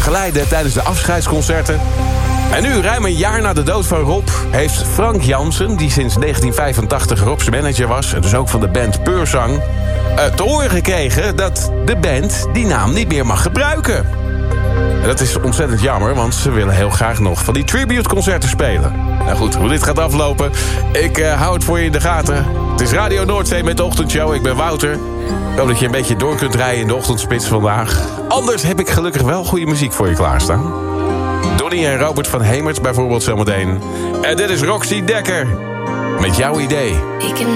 begeleiden tijdens de afscheidsconcerten. En nu, ruim een jaar na de dood van Rob, heeft Frank Jansen, die sinds 1985 Rob's manager was, en dus ook van de band Peurzang, te horen gekregen dat de band die naam niet meer mag gebruiken. En dat is ontzettend jammer, want ze willen heel graag nog van die tributeconcerten spelen. Nou goed, hoe dit gaat aflopen, ik hou het voor je in de gaten. Het is Radio Noordzee met de ochtendshow. Ik ben Wouter. Ik hoop dat je een beetje door kunt rijden in de ochtendspits vandaag. Anders heb ik gelukkig wel goede muziek voor je klaarstaan. Donnie en Robert van Hemert bijvoorbeeld zometeen. En dit is Roxy Dekker met jouw idee.